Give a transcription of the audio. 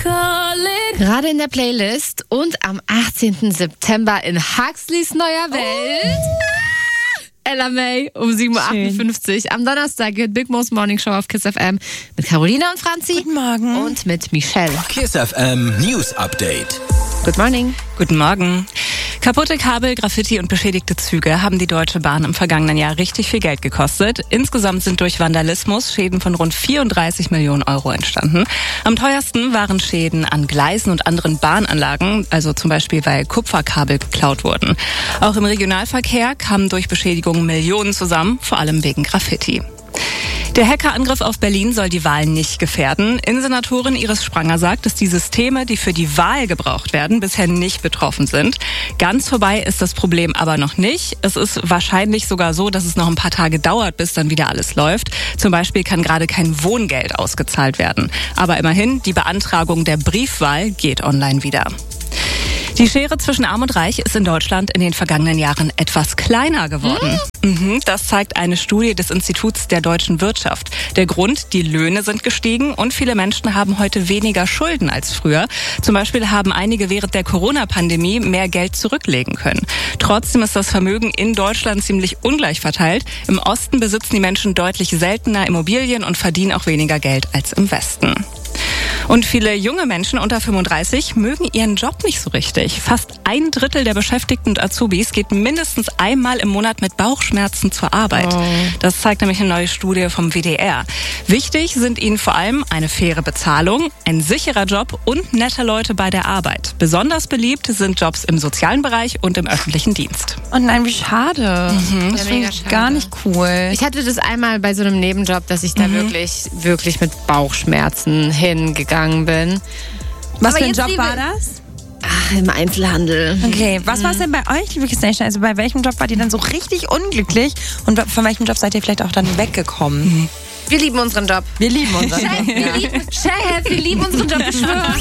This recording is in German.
Gerade in der Playlist und am 18. September in Huxleys neuer Welt. Ella May um 7.58 Uhr. Am Donnerstag geht Big Mo's Morning Show auf Kiss FM mit Carolina und Franzi. Guten Morgen. Und mit Michelle. Kiss FM News Update. Good morning. Guten Morgen. Kaputte Kabel, Graffiti und beschädigte Züge haben die Deutsche Bahn im vergangenen Jahr richtig viel Geld gekostet. Insgesamt sind durch Vandalismus Schäden von rund 34 Millionen Euro entstanden. Am teuersten waren Schäden an Gleisen und anderen Bahnanlagen, also zum Beispiel weil Kupferkabel geklaut wurden. Auch im Regionalverkehr kamen durch Beschädigungen Millionen zusammen, vor allem wegen Graffiti. Der Hackerangriff auf Berlin soll die Wahl nicht gefährden. Innensenatorin Iris Spranger sagt, dass die Systeme, die für die Wahl gebraucht werden, bisher nicht betroffen sind. Ganz vorbei ist das Problem aber noch nicht. Es ist wahrscheinlich sogar so, dass es noch ein paar Tage dauert, bis dann wieder alles läuft. Zum Beispiel kann gerade kein Wohngeld ausgezahlt werden. Aber immerhin, die Beantragung der Briefwahl geht online wieder. Die Schere zwischen Arm und Reich ist in Deutschland in den vergangenen Jahren etwas kleiner geworden. Das zeigt eine Studie des Instituts der deutschen Wirtschaft. Der Grund, die Löhne sind gestiegen und viele Menschen haben heute weniger Schulden als früher. Zum Beispiel haben einige während der Corona-Pandemie mehr Geld zurücklegen können. Trotzdem ist das Vermögen in Deutschland ziemlich ungleich verteilt. Im Osten besitzen die Menschen deutlich seltener Immobilien und verdienen auch weniger Geld als im Westen. Und viele junge Menschen unter 35 mögen ihren Job nicht so richtig. Fast 1/3 der Beschäftigten und Azubis geht mindestens einmal im Monat mit Bauchschmerzen zur Arbeit. Das zeigt nämlich eine neue Studie vom WDR. Wichtig sind ihnen vor allem eine faire Bezahlung, ein sicherer Job und nette Leute bei der Arbeit. Besonders beliebt sind Jobs im sozialen Bereich und im öffentlichen Dienst. Oh nein, wie schade. Das finde ich gar nicht cool. Ich hatte das einmal bei so einem Nebenjob, dass ich da wirklich mit Bauchschmerzen hingegangen bin. Was für ein Job war das? Ach, im Einzelhandel. Okay, was war es denn bei euch, liebe Kisnation? Also bei welchem Job wart ihr dann so richtig unglücklich? Und von welchem Job seid ihr vielleicht auch dann weggekommen? Wir lieben unseren Job. Wir lieben unseren Job. Wir lieben unseren Job, ich schwöre.